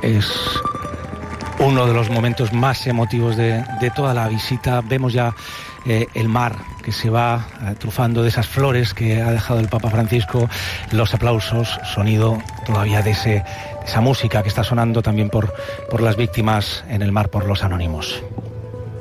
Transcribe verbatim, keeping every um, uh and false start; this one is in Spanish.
Es uno de los momentos más emotivos de, de toda la visita. Vemos ya eh, el mar que se va eh, trufando de esas flores que ha dejado el Papa Francisco, los aplausos, sonido todavía de, ese, de esa música que está sonando también por, por las víctimas en el mar, por los anónimos.